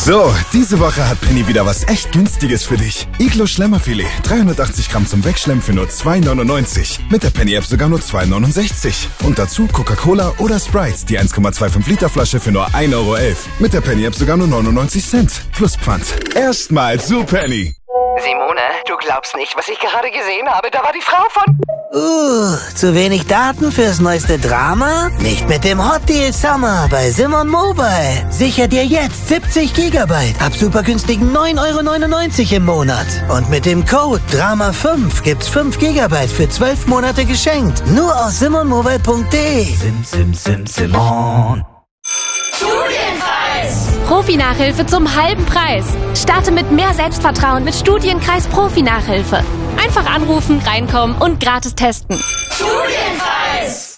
So, diese Woche hat Penny wieder was echt Günstiges für dich. Iglo Schlemmerfilet, 380 Gramm zum Wegschlemmen für nur 2,99. Mit der Penny-App sogar nur 2,69. Und dazu Coca-Cola oder Sprite, die 1,25 Liter Flasche für nur 1,11 Euro. Mit der Penny-App sogar nur 99 Cent. Plus Pfand. Erstmal zu Penny. Simone, du glaubst nicht, was ich gerade gesehen habe. Da war die Frau von... Zu wenig Daten fürs neueste Drama? Nicht mit dem Hot Deal Summer bei Simon Mobile. Sicher dir jetzt 70 Gigabyte ab super günstigen 9,99 € im Monat. Und mit dem Code DRAMA5 gibt's 5 Gigabyte für 12 Monate geschenkt. Nur aus simonmobile.de. Simon. Studienkreis! Profi-Nachhilfe zum halben Preis. Starte mit mehr Selbstvertrauen mit Studienkreis Profi-Nachhilfe. Einfach anrufen, reinkommen und gratis testen. Studienkreis!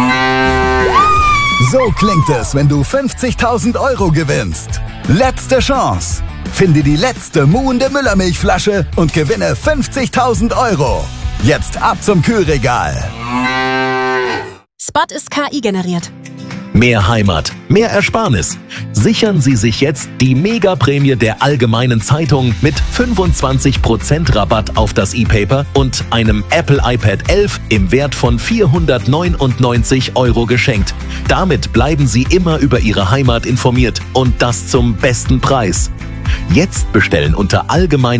So klingt es, wenn du 50.000 € gewinnst. Letzte Chance. Finde die letzte muhende Müllermilchflasche und gewinne 50.000 €. Jetzt ab zum Kühlregal. Spot ist KI generiert. Mehr Heimat, mehr Ersparnis. Sichern Sie sich jetzt die Mega-Prämie der Allgemeinen Zeitung mit 25% Rabatt auf das E-Paper und einem Apple iPad 11 im Wert von 499 € geschenkt. Damit bleiben Sie immer über Ihre Heimat informiert und das zum besten Preis. Jetzt bestellen unter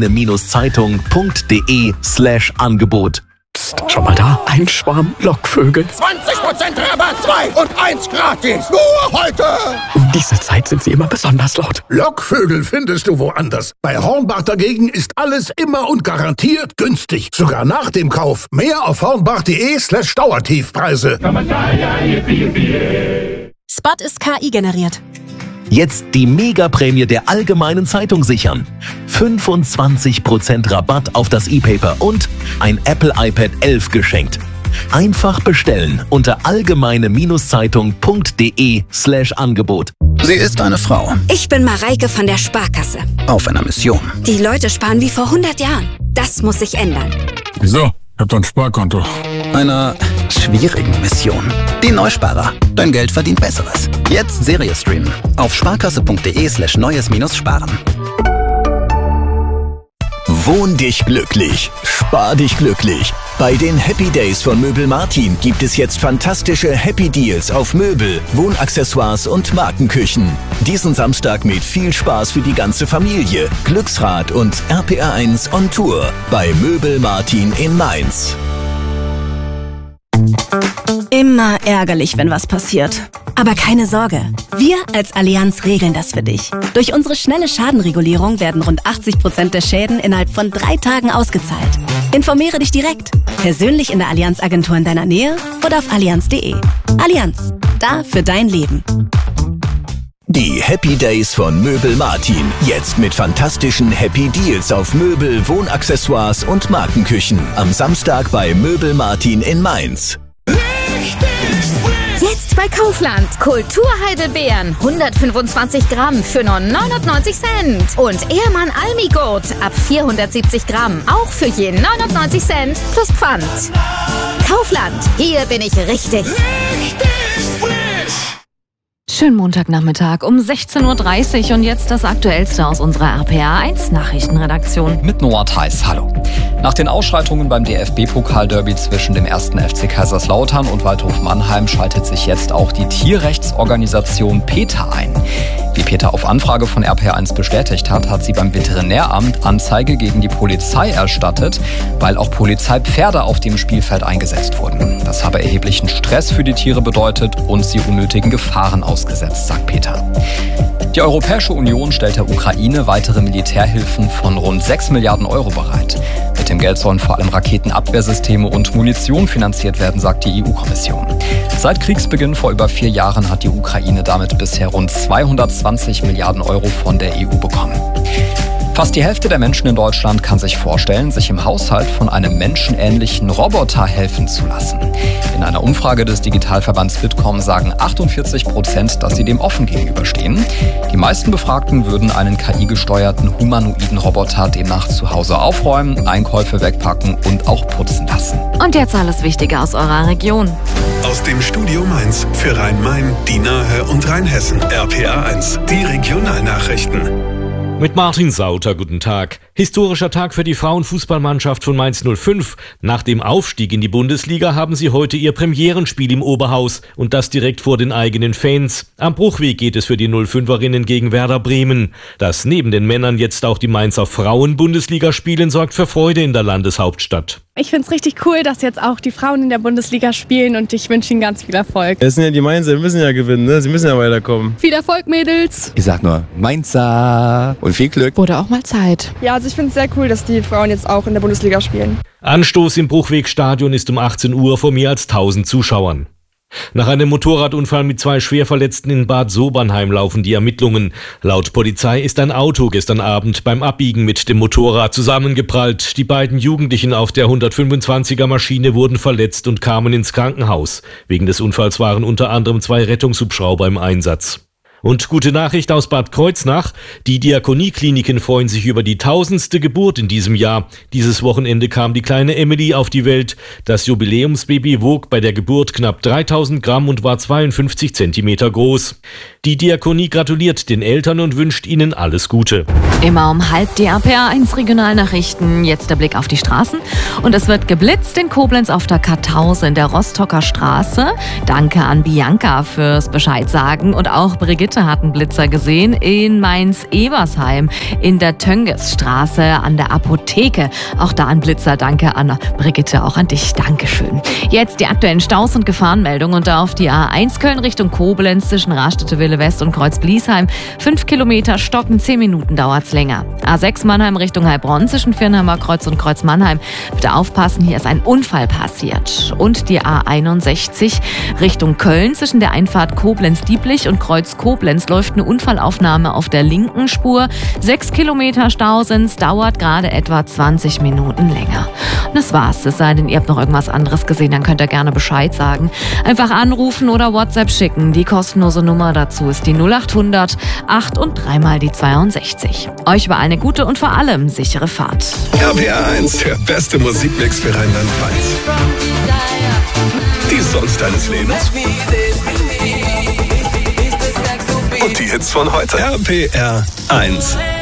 allgemeine-zeitung.de/Angebot. Psst, schau mal da, ein Schwarm Lockvögel. 20% Rabatt, 2 und 1 gratis. Nur heute. Um diese Zeit sind sie immer besonders laut. Lockvögel findest du woanders. Bei Hornbach dagegen ist alles immer und garantiert günstig. Sogar nach dem Kauf. Mehr auf hornbach.de/Dauertiefpreise. Spot ist KI generiert. Jetzt die Mega-Prämie der Allgemeinen Zeitung sichern. 25% Rabatt auf das E-Paper und ein Apple iPad 11 geschenkt. Einfach bestellen unter allgemeine-zeitung.de/Angebot. Sie ist eine Frau. Ich bin Mareike von der Sparkasse. Auf einer Mission. Die Leute sparen wie vor 100 Jahren. Das muss sich ändern. Wieso? Ich hab doch ein Sparkonto. Einer schwierigen Mission. Die Neusparer. Dein Geld verdient Besseres. Jetzt Serie streamen. Auf sparkasse.de/neues-sparen. Wohn dich glücklich. Spar dich glücklich. Bei den Happy Days von Möbel Martin gibt es jetzt fantastische Happy Deals auf Möbel, Wohnaccessoires und Markenküchen. Diesen Samstag mit viel Spaß für die ganze Familie. Glücksrad und RPR1 on Tour bei Möbel Martin in Mainz. Immer ärgerlich, wenn was passiert. Aber keine Sorge, wir als Allianz regeln das für dich. Durch unsere schnelle Schadenregulierung werden rund 80% der Schäden innerhalb von 3 Tagen ausgezahlt. Informiere dich direkt, persönlich in der Allianz-Agentur in deiner Nähe oder auf allianz.de. Allianz, da für dein Leben. Die Happy Days von Möbel Martin. Jetzt mit fantastischen Happy Deals auf Möbel, Wohnaccessoires und Markenküchen. Am Samstag bei Möbel Martin in Mainz. Jetzt bei Kaufland. Kulturheidelbeeren. 125 Gramm für nur 99 Cent. Und Ehrmann Almigurt ab 470 Gramm. Auch für je 99 Cent plus Pfand. Kaufland. Hier bin ich richtig. Schönen Montagnachmittag um 16:30 Uhr und jetzt das Aktuellste aus unserer RPR1 Nachrichtenredaktion. Mit Noah Theis, hallo. Nach den Ausschreitungen beim DFB-Pokal-Derby zwischen dem 1. FC Kaiserslautern und Waldhof Mannheim schaltet sich jetzt auch die Tierrechtsorganisation PETA ein. Wie PETA auf Anfrage von RPR1 bestätigt hat sie beim Veterinäramt Anzeige gegen die Polizei erstattet, weil auch Polizeipferde auf dem Spielfeld eingesetzt wurden. Das habe erheblichen Stress für die Tiere bedeutet und sie unnötigen Gefahren ausgesetzt, sagt PETA. Die Europäische Union stellt der Ukraine weitere Militärhilfen von rund 6 Milliarden € bereit. Mit dem Geld sollen vor allem Raketenabwehrsysteme und Munition finanziert werden, sagt die EU-Kommission. Seit Kriegsbeginn vor über 4 Jahren hat die Ukraine damit bisher rund 220 Milliarden € von der EU bekommen. Fast die Hälfte der Menschen in Deutschland kann sich vorstellen, sich im Haushalt von einem menschenähnlichen Roboter helfen zu lassen. In einer Umfrage des Digitalverbands Bitkom sagen 48%, dass sie dem offen gegenüberstehen. Die meisten Befragten würden einen KI-gesteuerten humanoiden Roboter demnach zu Hause aufräumen, Einkäufe wegpacken und auch putzen lassen. Und jetzt alles Wichtige aus eurer Region. Aus dem Studio Mainz für Rhein-Main, die Nahe und Rheinhessen. RPA 1, die Regionalnachrichten. Mit Martin Sauter, guten Tag. Historischer Tag für die Frauenfußballmannschaft von Mainz 05. Nach dem Aufstieg in die Bundesliga haben sie heute ihr Premierenspiel im Oberhaus und das direkt vor den eigenen Fans. Am Bruchweg geht es für die 05erinnen gegen Werder Bremen. Dass neben den Männern jetzt auch die Mainzer Frauen Bundesliga spielen, sorgt für Freude in der Landeshauptstadt. Ich finde es richtig cool, dass jetzt auch die Frauen in der Bundesliga spielen und ich wünsche ihnen ganz viel Erfolg. Es sind ja die Mainzer, wir müssen ja gewinnen, ne? Sie müssen ja weiterkommen. Viel Erfolg, Mädels! Ich sag nur Mainzer und viel Glück. Wurde auch mal Zeit. Ja, also ich finde es sehr cool, dass die Frauen jetzt auch in der Bundesliga spielen. Anstoß im Bruchwegstadion ist um 18 Uhr vor mehr als 1000 Zuschauern. Nach einem Motorradunfall mit 2 Schwerverletzten in Bad Sobernheim laufen die Ermittlungen. Laut Polizei ist ein Auto gestern Abend beim Abbiegen mit dem Motorrad zusammengeprallt. Die beiden Jugendlichen auf der 125er Maschine wurden verletzt und kamen ins Krankenhaus. Wegen des Unfalls waren unter anderem 2 Rettungshubschrauber im Einsatz. Und gute Nachricht aus Bad Kreuznach. Die Diakoniekliniken freuen sich über die 1000. Geburt in diesem Jahr. Dieses Wochenende kam die kleine Emily auf die Welt. Das Jubiläumsbaby wog bei der Geburt knapp 3000 Gramm und war 52 Zentimeter groß. Die Diakonie gratuliert den Eltern und wünscht ihnen alles Gute. Immer um 12:30 die RPA 1 Regionalnachrichten. Jetzt der Blick auf die Straßen. Und es wird geblitzt in Koblenz auf der Kartause in der Rostocker Straße. Danke an Bianca fürs Bescheid sagen und auch Brigitte hat einen Blitzer gesehen in Mainz-Ebersheim in der Töngesstraße an der Apotheke. Auch da ein Blitzer. Danke an Brigitte, auch an dich. Dankeschön. Jetzt die aktuellen Staus und Gefahrenmeldungen und auf die A1 Köln Richtung Koblenz zwischen Rastede-Wille West und Kreuz-Bliesheim. 5 Kilometer stocken, 10 Minuten dauert's länger. A6 Mannheim Richtung Heilbronn zwischen Viernheimer Kreuz und Kreuz Mannheim. Bitte aufpassen, hier ist ein Unfall passiert. Und die A61 Richtung Köln zwischen der Einfahrt Koblenz-Dieblich und Kreuz Koblenz läuft eine Unfallaufnahme auf der linken Spur. 6 Kilometer Stau sind's, dauert gerade etwa 20 Minuten länger. Und das war's. Es sei denn, ihr habt noch irgendwas anderes gesehen, dann könnt ihr gerne Bescheid sagen. Einfach anrufen oder WhatsApp schicken. Die kostenlose Nummer dazu ist die 0800 8 und 3 mal die 62. Euch überall eine gute und vor allem sichere Fahrt. RPA 1, der beste Musikmix für Rheinland-Pfalz. Die Songs deines Lebens. Und die Hits von heute. RPR 1.